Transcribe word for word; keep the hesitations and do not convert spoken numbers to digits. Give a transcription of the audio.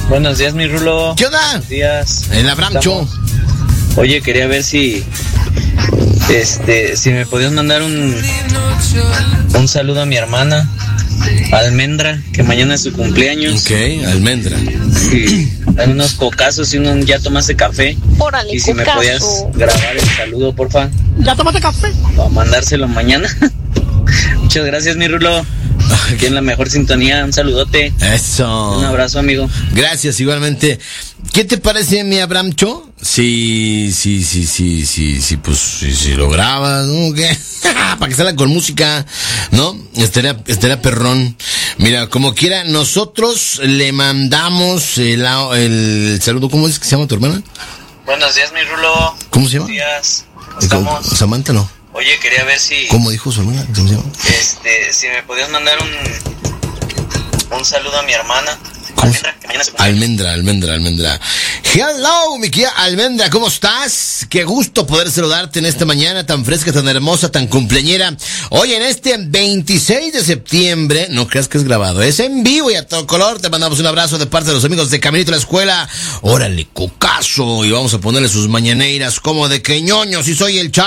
Buenos días, mi Rulo. ¿Qué onda? Buenos días. El Abraham Show. Oye, quería ver si este si me podías mandar un un saludo a mi hermana Almendra, que mañana es su cumpleaños. Ok, Almendra. Sí, hay unos cocazos y un ya tomaste café. Órale, y si cocazo. me podías grabar el saludo, porfa, ¿Ya tomaste café? para mandárselo mañana. Muchas gracias, mi Rulo. Aquí en la mejor sintonía, un saludote. Eso. Un abrazo, amigo. Gracias, igualmente. ¿Qué te parece, mi Abraham Cho? Sí, sí, sí, sí, sí, sí, pues, si sí, sí, lo grabas, ¿no? ¿Qué? Para que salga con música, ¿no? Estaría, estaría perrón. Mira, como quiera, nosotros le mandamos el, el saludo. ¿Cómo es que se llama tu hermana? Buenos días, mi Rulo. ¿Cómo se llama? Buenos días. ¿Cómo estamos? Samantha, ¿no? Oye, quería ver si... ¿Cómo dijo su hermana? ¿Cómo se llama? Este, si me podías mandar un... un saludo a mi hermana. Almendra, que mañana se cumple. Almendra, Almendra, Almendra. Hello, mi querida Almendra, ¿cómo estás? Qué gusto poder saludarte en esta mañana tan fresca, tan hermosa, tan cumpleañera. Hoy en este veintiséis de septiembre, no creas que es grabado, es en vivo y a todo color. Te mandamos un abrazo de parte de los amigos de Caminito a la Escuela. Órale, cocazo, y vamos a ponerle sus mañaneiras como de que ñoño, si soy el chavo.